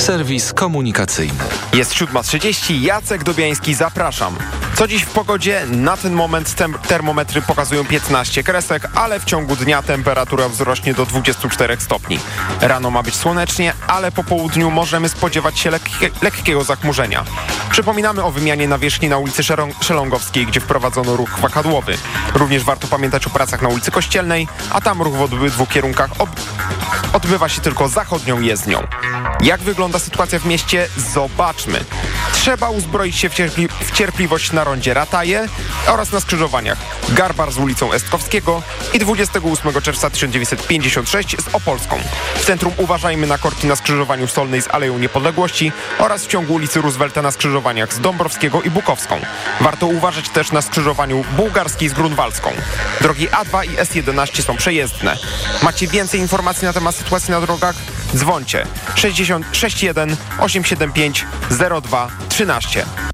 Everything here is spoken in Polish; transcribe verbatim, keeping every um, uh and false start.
Serwis komunikacyjny. Jest siódma trzydzieści, Jacek Dobiański, zapraszam. Co dziś w pogodzie? Na ten moment tem- termometry pokazują piętnaście kresek, ale w ciągu dnia temperatura wzrośnie do dwudziestu czterech stopni. Rano ma być słonecznie, ale po południu możemy spodziewać się lekkie, lekkiego zachmurzenia. Przypominamy o wymianie nawierzchni na ulicy Szerą- Szelongowskiej, gdzie wprowadzono ruch wakadłowy. Również warto pamiętać o pracach na ulicy Kościelnej, a tam ruch w obydwu kierunkach ob- odbywa się tylko zachodnią jezdnią. Jak wygląda sytuacja w mieście? Zobaczmy. Trzeba uzbroić się w, cierpli- w cierpliwość na rondzie Rataje oraz na skrzyżowaniach Garbar z ulicą Estkowskiego i dwudziestego ósmego czerwca tysiąc dziewięćset pięćdziesiąt sześć z Opolską. W centrum uważajmy na korki na skrzyżowaniu Solnej z Aleją Niepodległości oraz w ciągu ulicy Roosevelta na skrzyżowaniach z Dąbrowskiego i Bukowską. Warto uważać też na skrzyżowaniu Bułgarskiej z Grunwaldzką. Drogi A dwa i S jedenaście są przejezdne. Macie więcej informacji na temat sytuacji na drogach? Dzwońcie sześćdziesiąt sześć jeden osiemset siedemdziesiąt pięć zero dwa trzynaście.